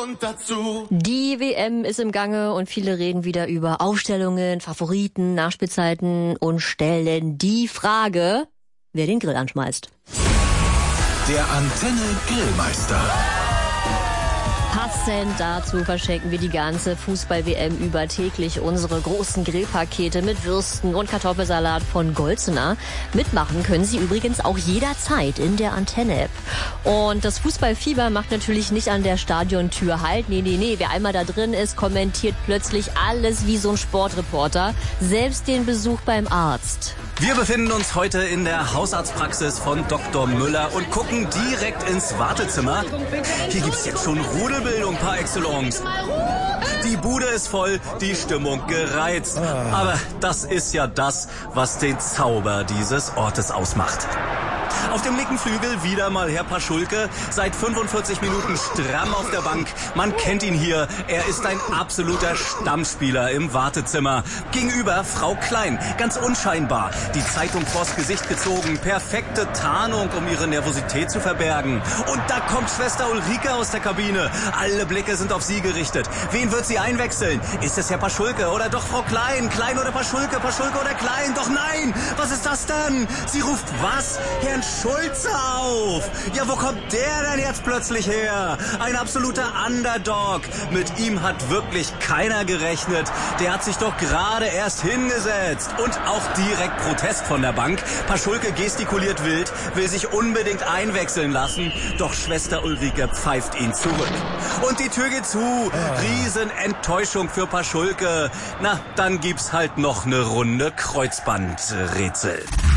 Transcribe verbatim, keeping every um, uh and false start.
und dazu. Die W M ist im Gange und viele reden wieder über Aufstellungen, Favoriten, Nachspielzeiten und stellen die Frage, wer den Grill anschmeißt. Der Antenne Grillmeister. Passend dazu verschenken wir die ganze Fußball-W M über täglich unsere großen Grillpakete mit Würsten und Kartoffelsalat von Golzener. Mitmachen können Sie übrigens auch jederzeit in der Antenne-App. Und das Fußballfieber macht natürlich nicht an der Stadiontür halt. Nee, nee, nee, wer einmal da drin ist, kommentiert plötzlich alles wie so ein Sportreporter. Selbst den Besuch beim Arzt. Wir befinden uns heute in der Hausarztpraxis von Doktor Müller und gucken direkt ins Wartezimmer. Hier gibt's jetzt schon Rudelbildung par excellence. Die Bude ist voll, die Stimmung gereizt. Aber das ist ja das, was den Zauber dieses Ortes ausmacht. Auf dem linken Flügel wieder mal Herr Paschulke, seit fünfundvierzig Minuten stramm auf der Bank. Man kennt ihn hier, er ist ein absoluter Stammspieler im Wartezimmer. Gegenüber Frau Klein, ganz unscheinbar, die Zeitung vors Gesicht gezogen, perfekte Tarnung, um ihre Nervosität zu verbergen. Und da kommt Schwester Ulrike aus der Kabine. Alle Blicke sind auf sie gerichtet. Wen wird sie einwechseln? Ist es Herr Paschulke oder doch Frau Klein? Klein oder Paschulke, Paschulke oder Klein? Doch nein, was ist das denn? Sie ruft was? Herrn Schulze auf! Ja, wo kommt der denn jetzt plötzlich her? Ein absoluter Underdog. Mit ihm hat wirklich keiner gerechnet. Der hat sich doch gerade erst hingesetzt. Und auch direkt Protest von der Bank. Paschulke gestikuliert wild, will sich unbedingt einwechseln lassen. Doch Schwester Ulrike pfeift ihn zurück. Und die Tür geht zu. Riesenenttäuschung für Paschulke. Na, dann gibt's halt noch eine Runde Kreuzbandrätsel.